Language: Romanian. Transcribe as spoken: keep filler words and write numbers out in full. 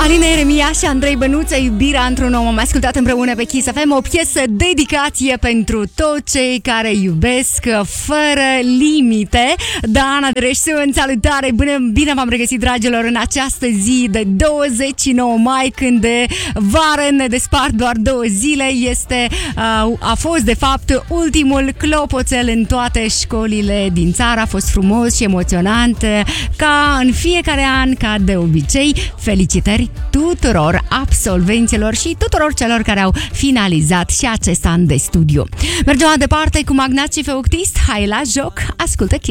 Alina Eremia și Andrei Bănuță, Iubirea într-un om. Am ascultat împreună pe Kiss F M o piesă dedicație pentru toți cei care iubesc fără limite. Dana Dreșun, salutare! Bine, bine v-am regăsit, dragilor, în această zi de douăzeci și nouă mai, când de vară ne despart doar două zile. Este, a fost, de fapt, ultimul clopoțel în toate școlile din țară. A fost frumos și emoționant, ca în fiecare an, ca de obicei. Felicitări tuturor absolvenților și tuturor celor care au finalizat și acest an de studiu. Mergem mai departe cu Magnat și Feuctist. Hai la joc, ascultă Kiss.